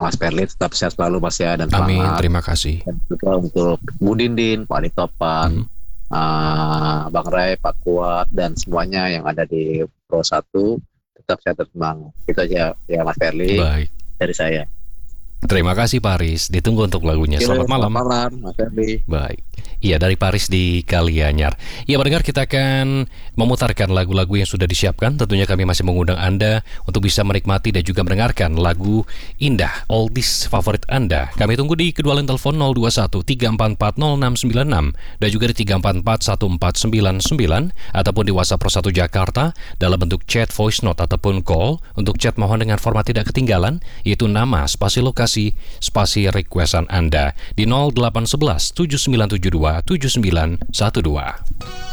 Mas Perli tetap sehat selalu Mas ya, dan Amin, semangat. terima kasih. Dan juga untuk Bu Dindin, Pak Ali Topan, Bang Ray, Pak Kuat, dan semuanya yang ada di Pro 1 tetap sehat dan semangat. Itu aja ya Mas Perli Baik. dari saya. Terima kasih Paris, ditunggu untuk lagunya. Selamat malam. Selamat malam Mas Perli. Baik. Iya, dari Paris di Kalianyar. Ya, pendengar, kita akan memutarkan lagu-lagu yang sudah disiapkan. Tentunya kami masih mengundang Anda untuk bisa menikmati dan juga mendengarkan lagu indah, oldies favorit Anda. Kami tunggu di kedua line telepon 021 344 0696 dan juga di 344 1499 ataupun di WhatsApp Pro 1 Jakarta dalam bentuk chat, voice note ataupun call. Untuk chat mohon dengan format tidak ketinggalan, yaitu nama, spasi lokasi, spasi requestan Anda di 0811 7972 7912.